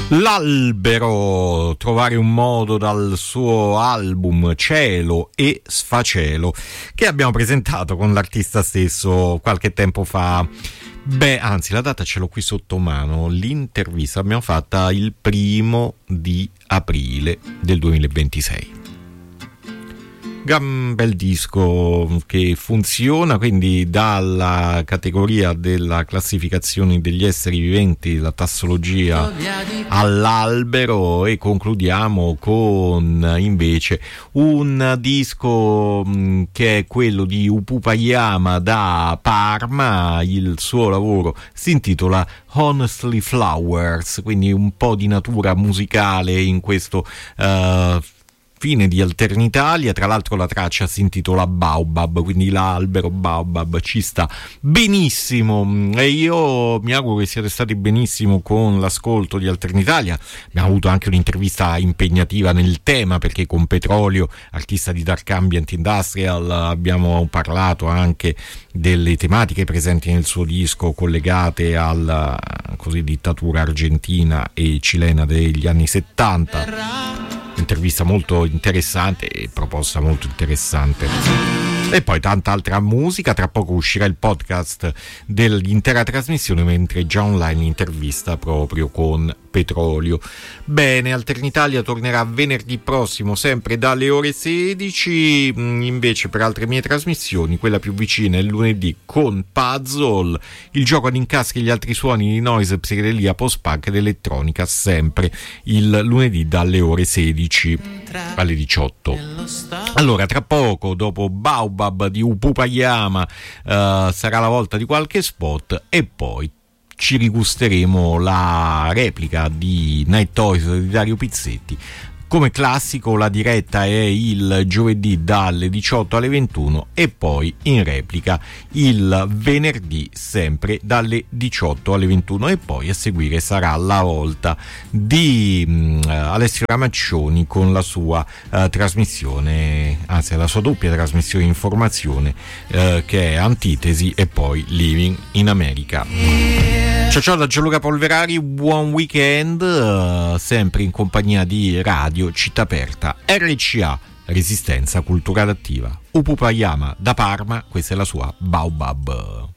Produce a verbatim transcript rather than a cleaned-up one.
L'albero, trovare un modo dal suo album Cielo e Sfacelo, che abbiamo presentato con l'artista stesso qualche tempo fa. Beh, anzi, la data ce l'ho qui sotto mano. L'intervista l'abbiamo fatta il primo di aprile del duemilaventisei. Gran bel disco che funziona, quindi dalla categoria della classificazione degli esseri viventi, la tassologia, all'albero, e concludiamo con invece un disco mh, che è quello di Upupayama da Parma. Il suo lavoro si intitola Honestly Flowers, quindi un po' di natura musicale in questo uh, fine di Alternitalia. Tra l'altro la traccia si intitola Baobab, quindi l'albero Baobab ci sta benissimo, e io mi auguro che siate stati benissimo con l'ascolto di Alternitalia. Abbiamo avuto anche un'intervista impegnativa nel tema, perché con Petrolio, artista di Dark Ambient Industrial, abbiamo parlato anche delle tematiche presenti nel suo disco collegate alla così dittatura argentina e cilena degli anni settanta. Intervista molto interessante e proposta molto interessante. E poi tanta altra musica. Tra poco uscirà il podcast dell'intera trasmissione, mentre già online l'intervista proprio con Petrolio. Bene, Alternitalia tornerà venerdì prossimo, sempre dalle ore sedici. Invece per altre mie trasmissioni, quella più vicina è il lunedì con Puzzle, il gioco ad incastri gli altri suoni di noise, psichedelia, post-punk ed elettronica, sempre il lunedì dalle ore sedici alle diciotto. Allora, tra poco, dopo Baobab di Upupayama, uh, sarà la volta di qualche spot, e poi ci rigusteremo la replica di Night Toys di Dario Pizzetti. Come classico, la diretta è il giovedì dalle diciotto alle ventuno, e poi in replica il venerdì sempre dalle diciotto alle ventuno, e poi a seguire sarà la volta di uh, Alessio Ramaccioni con la sua uh, trasmissione, anzi la sua doppia trasmissione di informazione, uh, che è Antitesi e poi Living in America. Ciao ciao da Gianluca Polverari, buon weekend, uh, sempre in compagnia di Radio Città Aperta, R C A, Resistenza Culturale Attiva. Upupayama da Parma, questa è la sua Baobab.